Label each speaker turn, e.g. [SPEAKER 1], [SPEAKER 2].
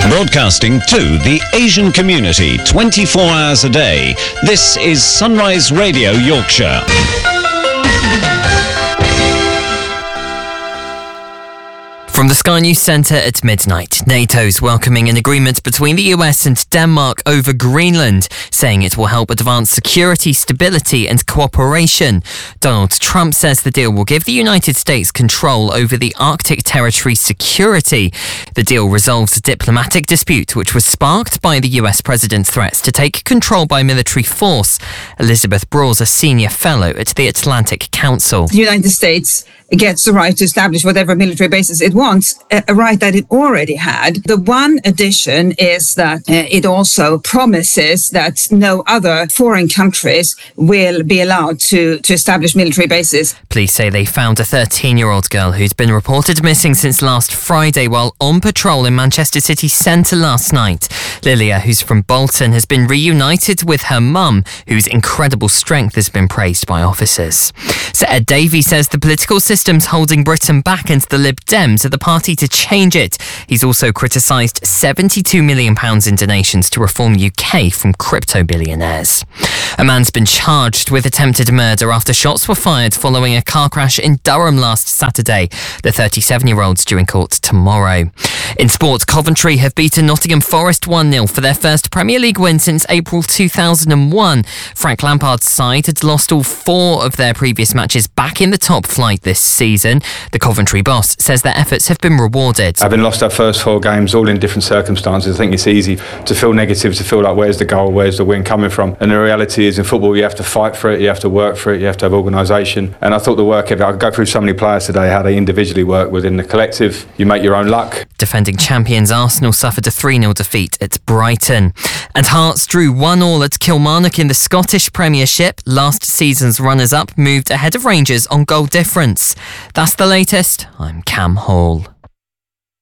[SPEAKER 1] Broadcasting to the Asian community 24 hours a day. This is Sunrise Radio Yorkshire.
[SPEAKER 2] From the Sky News Centre at midnight, NATO's welcoming an agreement between the US and Denmark over Greenland, saying it will help advance security, stability and cooperation. Donald Trump says the deal will give the United States control over the Arctic territory's security. The deal resolves a diplomatic dispute which was sparked by the US president's threats to take control by military force. Elizabeth Braw's a senior fellow at the Atlantic Council.
[SPEAKER 3] The United States gets the right to establish whatever military bases it wants, a right that it already had. The one addition is that it also promises that no other foreign countries will be allowed to establish military bases.
[SPEAKER 2] Police say they found a 13-year-old girl who's been reported missing since last Friday while on patrol in Manchester city centre last night. Lilia, who's from Bolton, has been reunited with her mum, whose incredible strength has been praised by officers. Sir Ed Davey says the political system's holding Britain back, and the Lib Dems are the party to change it. He's also criticised £72 million in donations to Reform UK from crypto billionaires. A man's been charged with attempted murder after shots were fired following a car crash in Durham last Saturday. The 37-year-old's due in court tomorrow. In sport, Coventry have beaten Nottingham Forest 1-0 for their first Premier League win since April 2001. Frank Lampard's side had lost all 4 of their previous matches back in the top flight this season. The Coventry boss says their efforts have been rewarded.
[SPEAKER 4] Having lost our first 4 games, all in different circumstances, I think it's easy to feel negative, to feel like where's the goal, where's the win coming from. And the reality is in football you have to fight for it, you have to work for it, you have to have organisation. And I thought the work, I go through so many players today, how they individually work within the collective. You make your own luck.
[SPEAKER 2] Defending champions Arsenal suffered a 3-0 defeat at Brighton. And Hearts drew 1-1 at Kilmarnock in the Scottish Premiership. Last season's runners-up moved ahead of Rangers on goal difference. That's the latest. I'm Cam Hall.